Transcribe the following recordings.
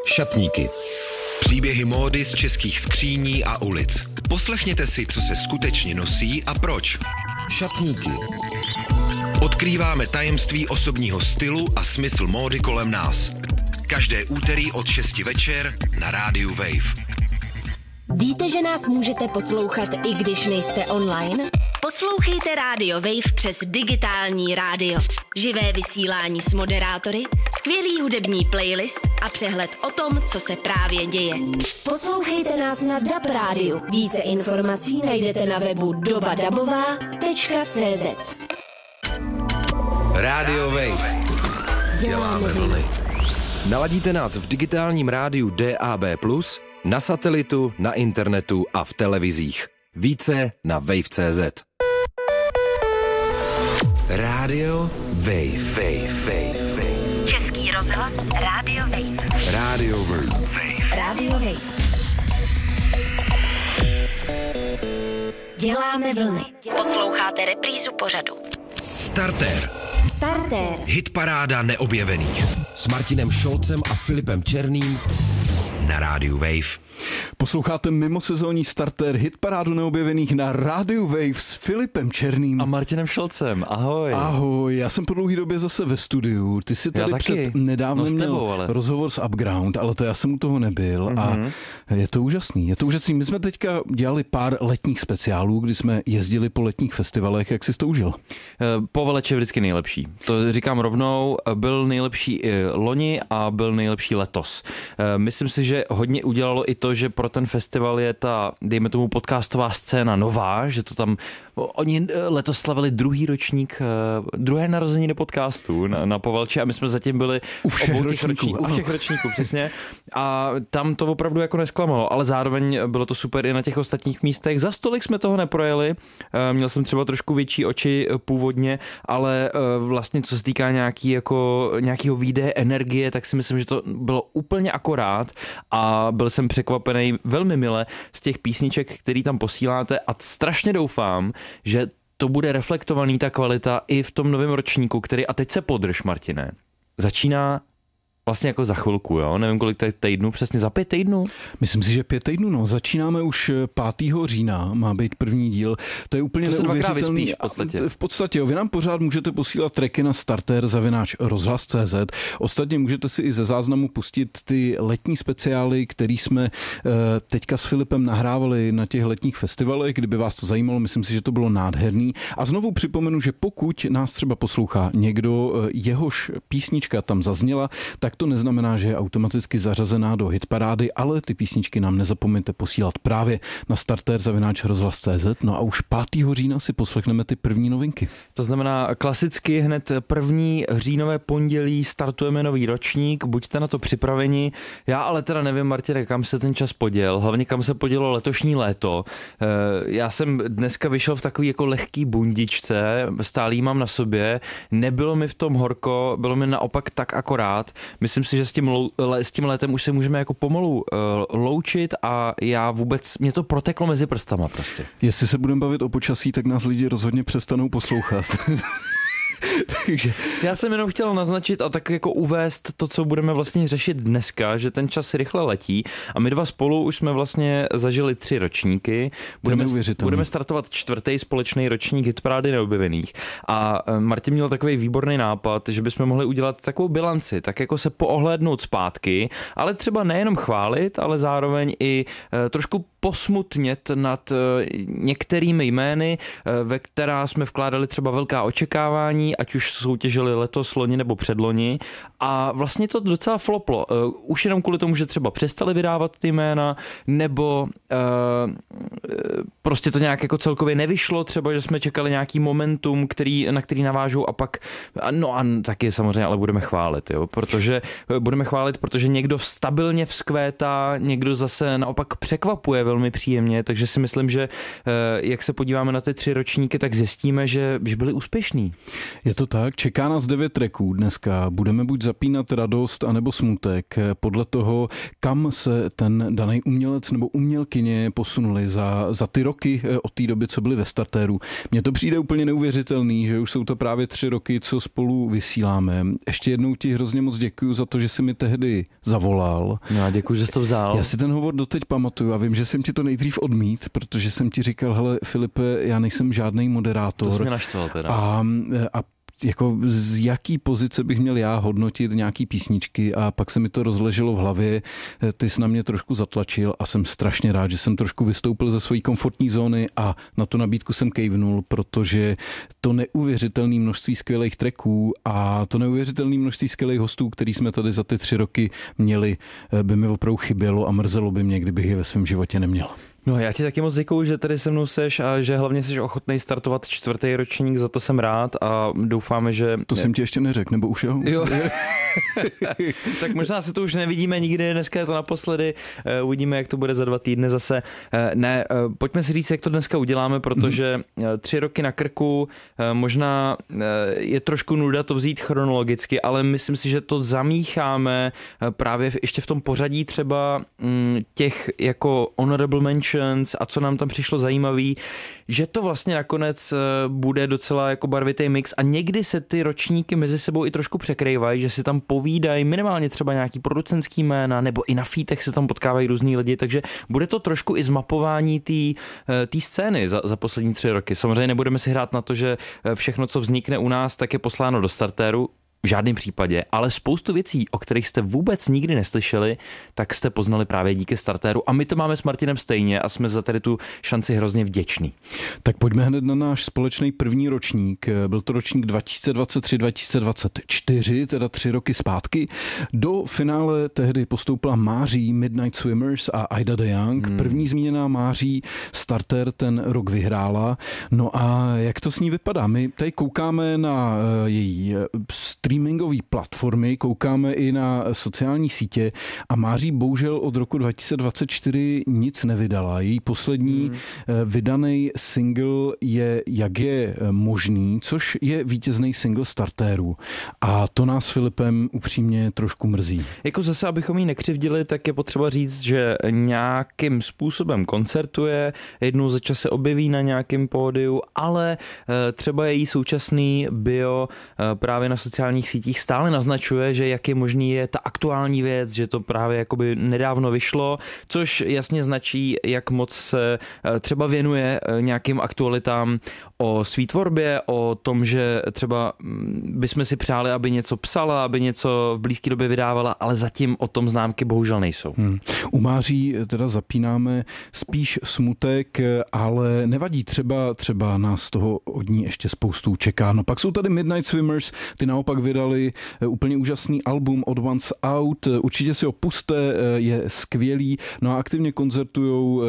Šatníky. Příběhy módy z českých skříní a ulic. Poslechněte si, co se skutečně nosí a proč. Šatníky. Odkrýváme tajemství osobního stylu a smysl módy kolem nás. Každé úterý od 6 večer na rádiu Wave. Víte, že nás můžete poslouchat, i když nejste online? Poslouchejte Radio Wave přes digitální rádio. Živé vysílání s moderátory, skvělý hudební playlist a přehled o tom, co se právě děje. Poslouchejte nás na DAB rádiu. Více informací najdete na webu dobadabová.cz. Radio Wave. Děláme vlny. Naladíte nás v digitálním rádiu DAB+, na satelitu, na internetu a v televizích. Více na wave.cz. Radio Wave. Český rozhlas Radio Wave. Radio Wave. Radio Wave. Děláme vlny. Posloucháte reprízu pořadu. Startér. Hitparáda neobjevených. S Martinem Šolcem a Filipem Černým na rádiu Wave. Posloucháte mimosezónní startér Hitparádu neobjevených na rádiu Wave s Filipem Černým a Martinem Šolcem. Ahoj. Ahoj, já jsem po dlouhý době zase ve studiu. Ty si tady před nedávnem měl rozhovor s Upground, ale to já jsem u toho nebyl a je to úžasný. My jsme teďka dělali pár letních speciálů, kdy jsme jezdili po letních festivalech. Jak jsi to užil? Poveleč je vždycky nejlepší. To říkám rovnou, byl nejlepší i loni a byl nejlepší letos. Myslím si, že hodně udělalo i to, že pro ten festival je ta, dejme tomu, podcastová scéna nová, že to tam, oni letos slavili druhý ročník, druhé narozeniny podcastu na Povelči a my jsme zatím byli u všech ročníků, přesně. A tam to opravdu jako nesklamalo, ale zároveň bylo to super i na těch ostatních místech. Za stolik jsme toho neprojeli, měl jsem třeba trošku větší oči původně, ale vlastně co se týká nějakého výdeje energie, tak si myslím, že to bylo úplně akorát a byl jsem překvapený velmi mile z těch písniček, který tam posíláte a strašně doufám, že to bude reflektovaný ta kvalita i v tom novém ročníku, který, a teď se podrž, Martine, začíná vlastně jako za chvilku, jo? Nevím, kolik týdnů, přesně za 5 týdnů. Myslím si, že 5 týdnů, no. Začínáme už 5. října, má být první díl. To je úplně neuvěřitelný. V podstatě. V podstatě, jo. Vy nám pořád můžete posílat tracky na starter@rozhlas.cz. Ostatně můžete si i ze záznamu pustit ty letní speciály, který jsme teďka s Filipem nahrávali na těch letních festivalech. Kdyby vás to zajímalo, myslím si, že to bylo nádherný. A znovu připomenu, že pokud nás třeba poslouchá někdo, jehož písnička tam zazněla, tak to neznamená, že je automaticky zařazená do hitparády, ale ty písničky nám nezapomeňte posílat právě na starter@rozhlas.cz. No a už 5. října si poslechneme ty první novinky. To znamená klasicky hned 1. říjnové pondělí startujeme nový ročník, buďte na to připraveni. Já ale teda nevím, Martine, kam se ten čas poděl, hlavně kam se podělo letošní léto. Já jsem dneska vyšel v takový jako lehký bundičce, stálý mám na sobě, nebylo mi v tom horko, bylo mi naopak tak akorát. Myslím si, že s tím létem už se můžeme jako pomalu loučit a mě to proteklo mezi prstama prostě. Jestli se budeme bavit o počasí, tak nás lidi rozhodně přestanou poslouchat. Takže já jsem jenom chtěl naznačit a tak jako uvést to, co budeme vlastně řešit dneska, že ten čas rychle letí a my dva spolu už jsme vlastně zažili 3 ročníky. Budeme startovat 4. společný ročník Hitparády neobjevených. A Martin měl takový výborný nápad, že bychom mohli udělat takovou bilanci, tak jako se poohlédnout zpátky, ale třeba nejenom chválit, ale zároveň i trošku posmutnět nad některými jmény, ve která jsme vkládali třeba velká očekávání, ať už soutěžili letos, loni nebo předloni a vlastně to docela floplo. Už jenom kvůli tomu, že třeba přestali vydávat ty jména, nebo prostě to nějak jako celkově nevyšlo, třeba, že jsme čekali nějaký momentum, na který navážou a pak, no a taky samozřejmě, ale budeme chválit, jo, protože někdo stabilně vzkvétá, někdo zase naopak překvapuje velmi příjemně, takže si myslím, že jak se podíváme na ty 3 ročníky, tak zjistíme, že byli úspěšní. Je to tak, čeká nás 9 tracků dneska, budeme buď zapínat radost anebo smutek podle toho, kam se ten daný umělec nebo umělkyně posunuli za ty roky od té doby, co byli ve startéru. Mně to přijde úplně neuvěřitelný, že už jsou to právě 3 roky, co spolu vysíláme. Ještě jednou ti hrozně moc děkuju za to, že jsi mi tehdy zavolal. No a děkuji, že jsi to vzal. Já si ten hovor doteď pamatuju a vím, že jsem ti to nejdřív odmít, protože jsem ti říkal, hele Filipe, já nejsem žádný moderátor. To jsi mě naštval teda. A jako z jaký pozice bych měl já hodnotit nějaký písničky a pak se mi to rozleželo v hlavě, ty jsi na mě trošku zatlačil a jsem strašně rád, že jsem trošku vystoupil ze své komfortní zóny a na tu nabídku jsem kejvnul, protože to neuvěřitelné množství skvělých tracků a to neuvěřitelné množství skvělých hostů, který jsme tady za ty 3 roky měli, by mi opravdu chybělo a mrzelo by mě, kdybych je ve svém životě neměl. No já ti taky moc děkuju, že tady se mnou seš a že hlavně jsi ochotnej startovat 4. ročník, za to jsem rád a doufáme, že... To jsem ti ještě neřekl, nebo už jo? Tak možná se to už nevidíme nikdy, dneska je to naposledy, uvidíme, jak to bude za 2 týdny zase. Pojďme si říct, jak to dneska uděláme, protože 3 roky na krku, možná je trošku nuda to vzít chronologicky, ale myslím si, že to zamícháme právě ještě v tom pořadí třeba těch jako honorable mentions a co nám tam přišlo zajímavý, že to vlastně nakonec bude docela jako barvitý mix a někdy se ty ročníky mezi sebou i trošku překrývají, že si tam povídají minimálně třeba nějaký producentský jména nebo i na featech se tam potkávají různý lidi, takže bude to trošku i zmapování té scény za poslední 3 roky. Samozřejmě nebudeme si hrát na to, že všechno, co vznikne u nás, tak je posláno do startéru, v žádném případě, ale spoustu věcí, o kterých jste vůbec nikdy neslyšeli, tak jste poznali právě díky startéru a my to máme s Martinem stejně a jsme za tady tu šanci hrozně vděční. Tak pojďme hned na náš společný první ročník. Byl to ročník 2023-2024, teda 3 roky zpátky. Do finále tehdy postoupila Máří, Midnight Swimmers a Ida de Young. První zmíněná Máří startér ten rok vyhrála. No a jak to s ní vypadá? My tady koukáme na její streamingové platformy, koukáme i na sociální sítě a Máří bohužel od roku 2024 nic nevydala. Její poslední vydaný single je Jak je možný, což je vítězný single startéru. A to nás s Filipem upřímně trošku mrzí. Jako zase, abychom jí nekřivdili, tak je potřeba říct, že nějakým způsobem koncertuje, jednou za čas se objeví na nějakém pódiu, ale třeba její současný bio právě na sociálních sítích stále naznačuje, že jak je možný je ta aktuální věc, že to právě jakoby nedávno vyšlo, což jasně značí, jak moc se třeba věnuje nějakým aktualitám o svý tvorbě, o tom, že třeba bychom si přáli, aby něco psala, aby něco v blízké době vydávala, ale zatím o tom známky bohužel nejsou. U Máří teda zapínáme spíš smutek, ale nevadí, třeba nás toho od ní ještě spoustu čeká. No pak jsou tady Midnight Swimmers, ty naopak vydali úplně úžasný album Od Once Out, určitě si ho puste, je skvělý, no a aktivně koncertujou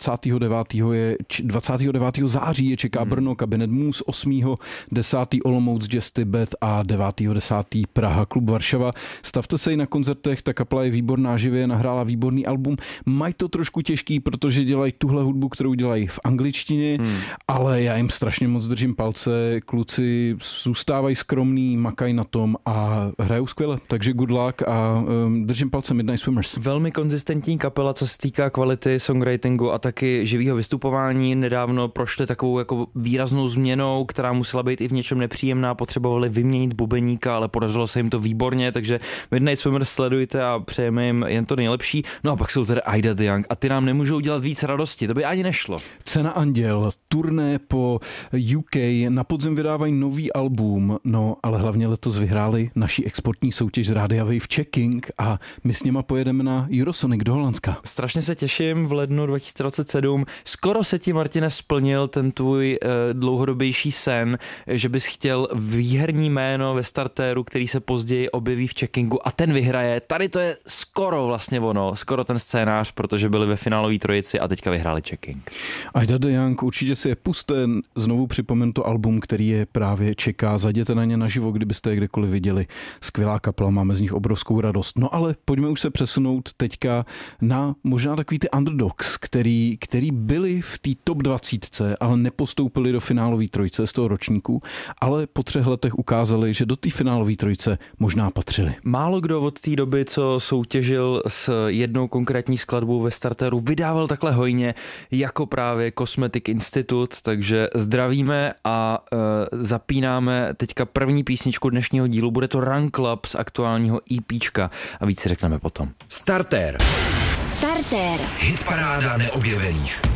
29. září je čeká Brno, Kabinet Mus, 8.10. Olomouc, Jazz Tibet a 9.10. Praha, Klub Varšava. Stavte se i na koncertech, ta kapela je výborná, živě nahrála výborný album. Mají to trošku těžký, protože dělají tuhle hudbu, kterou dělají v angličtině, ale já jim strašně moc držím palce, kluci zůstávají skromný, makají na tom a hrajou skvěle, takže good luck a držím palce Midnight Swimmers. Velmi konzistentní kapela, co se týká kvality songwritingu a taky živého vystupování. Nedávno prošli takovou jako výraznou změnou, která musela být i v něčem nepříjemná, potřebovali vyměnit bubeníka, ale podařilo se jim to výborně, takže Midnight Swimmers sledujte a přejeme jim jen to nejlepší. No a pak jsou tady Ida de Young a ty nám nemůžou dělat víc radosti, to by ani nešlo. Cena Anděl, turné po UK, na podzim vydávají nový album, no ale hlavně letos vyhráli naší exportní soutěž Rádia Wave Checking a my s něma pojedeme na Eurosonic do Holandska. Strašně se těším, v lednu 2027. Skoro se ti, Martine, splnil ten tvůj dlouhodobější sen, že bys chtěl výherní jméno ve startéru, který se později objeví v Checkingu a ten vyhraje. Tady to je skoro vlastně ono, skoro ten scénář, protože byli ve finálové trojici a teďka vyhráli Checking. Ida de Young, určitě si je puste, znovu připomenu to album, který je právě čeká, zajděte na ně naživo, kdybyste je kdekoliv kdekoliv viděli. Skvělá kapela, máme z nich obrovskou radost. No ale pojďme už se přesunout teďka na možná takový ty underdogs, který byli v té top 20, ale nepostoupili do finálové trojice z toho ročníku, ale po 3 letech ukázali, že do té finálové trojice možná patřili. Málo kdo od té doby, co soutěžil s jednou konkrétní skladbou ve startéru, vydával takhle hojně jako právě Cosmetic Institute, takže zdravíme a zapínáme teďka první písničku dnešního dílu. Bude to Run Club z aktuálního EPčka a víc si řekneme potom. Startér. Startér. Hitparáda neobjevených.